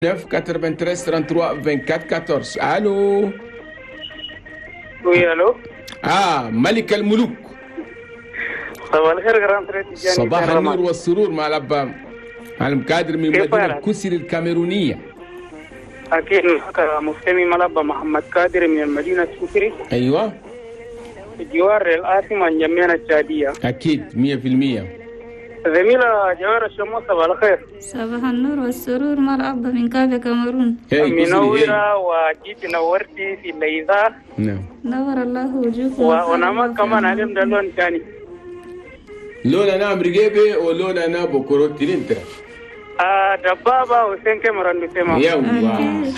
9 93 33 24 14. Allô? Oui, allô? ملك الملوك. صباح الخير جرام تريتي. صباح النور والسرور مع الأبا معلم كادر من مدينة الكسر الكاميرونية. أكيد مستمي ملابا محمد كادر من المدينة الكسري. أيوة. جوار العاصمة الجميع الشادية. أكيد 100%. زميلة جوار الشموس صباح الخير. صباح النور والسرور مع الأب من كافي كاميرون. منورة وجيت نورتي في الليلة. نعم. نور الله وجوهكم. ونعم كمان علم دلون ثاني. لولا أنا مرجبة ولولا أنا بكرة تلينترا. دبابة وسين كاميرون بسمع. يلا.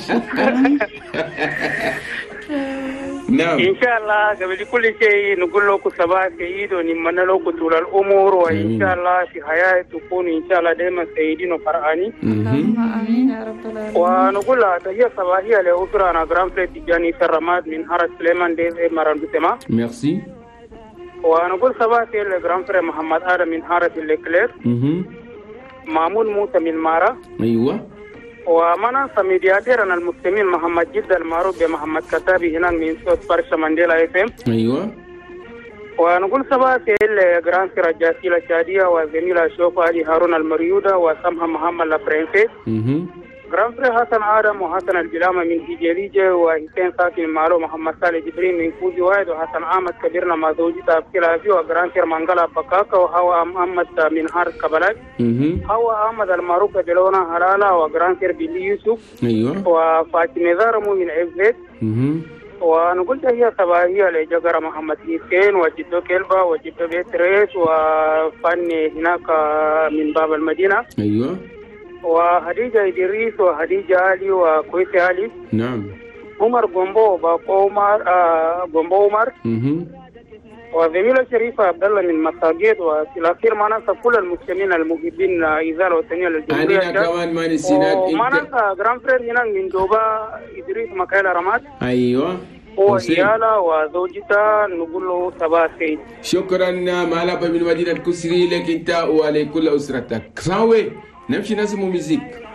نعم. إن شاء الله قبل كل شيء نقول لكم صباح سعيد ونتمنى لكم طول الأمور وإن شاء الله في حياة تكون إن شاء الله دائما سعيدين وفرحانين. اللهم آمين يا رب العالمين. ونقول لها تحية صباحية لأسرة جرام فريد تجاني في الرماد من حارة سليمان ديز مران بسمع. ميرسي. ونقول صباح سعيد لجرام فريد محمد آدم من حارة الليكلير. مامون موسى من مارا. أيوة. ومن ميدياتيرنا المسلمين محمد جد المعروف بمحمد كتابي هنا من صوت برشا مانديلا اف ام. ايوه. ونقول صباح الخير جران سراجاسي الشاديه وزميله شوف علي هارون المريوده وسمها محمد لافرنسي. جران فري حسن ادم وحسن الجلامه من جيجيليجه وحسين ساكن مالو محمد صالح جبرين من كوزي واحد وحسن احمد كبيرنا مع زوجته ابكيلافي وجران سير مانجلا بكاكا وهوا محمد من هارس كبلاك. هوا احمد المعروف بلونا هلالا وجران سير بيلي يوسف. ايوه. وفاطمه زارمو من افزيت. ونقول هي صباحيه لجغر محمد حسين وجدو كلبا وجدو بيتريس وفني هناك من باب المدينه. ايوه. وخديجة إدريس وخديجة علي وكويس علي. نعم. عمر قنبو باقو عمر قنبو عمر. وزميلة شريفة عبد الله من مساجد وفي الأخير ما ننسى كل المسلمين المحبين إزالة وطنية للجمهورية. أنا كمان ما نسيناك. وما ننسى جرام فرير هنا من دوبا إدريس مكايلة رمات. أيوة. وإيالا وزوجته نقول له صباح الخير. شكرا مالابا من مدينة الكسري لك أنت ولكل أسرتك. صاوي نمشي نسمو ميزيك.